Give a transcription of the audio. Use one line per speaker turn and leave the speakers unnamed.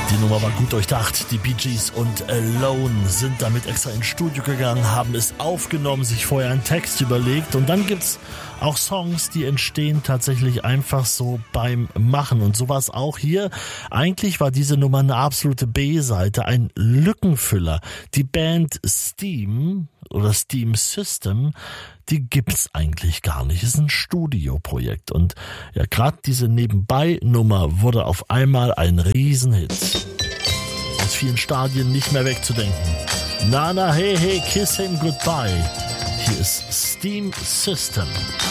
Die Nummer war gut durchdacht. Die Bee Gees und Alone sind damit extra ins Studio gegangen, haben es aufgenommen, sich vorher einen Text überlegt und dann gibt's auch Songs, die entstehen tatsächlich einfach so beim Machen und so war es auch hier. Eigentlich war diese Nummer eine absolute B-Seite, ein Lückenfüller. Die Band Steam oder Steam System, die gibt's eigentlich gar nicht. Es ist ein Studioprojekt und ja, gerade diese Nebenbei-Nummer wurde auf einmal ein Riesenhit. Aus vielen Stadien nicht mehr wegzudenken. Nana, hey, hey, kiss him goodbye. Hier ist Steam System.